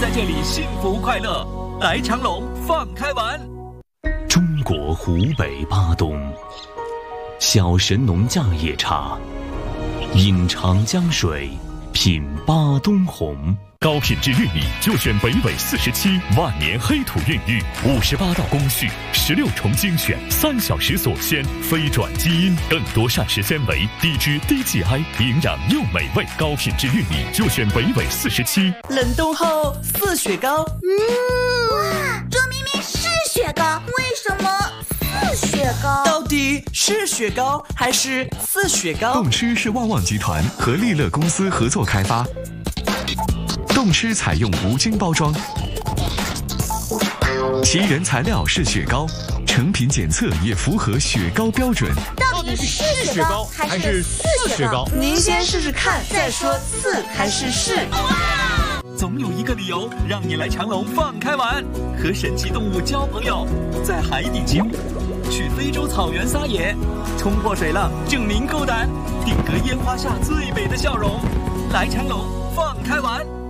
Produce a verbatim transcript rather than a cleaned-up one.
在这里幸福快乐。来长隆放开玩。 中国湖北巴东，小神农架野茶，饮长江水，品巴东红。 高品质玉米就选北纬四十七万年黑土孕育，五十八道工序，十六重精选，三小时锁鲜，非转基因，更多膳食纤维，低脂低 G I， 营养又美味。高品质玉米就选北纬四十七。 冷冻后似雪糕。 嗯，哇，这明明是雪糕，为什么似雪糕？ 到底是雪糕还是似雪糕？ 动吃是旺旺集团和利乐公司合作开发。动吃采用无菌包装，其原材料是雪糕，成品检测也符合雪糕标准。 到底是雪糕还是似雪糕？ 您先试试看，再说似还是是。 总有一个理由让你来长隆放开玩，和神奇动物交朋友，在海底潜水，去非洲草原撒野，冲破水浪证明够胆，定格烟花下最美的笑容。来长隆放开玩。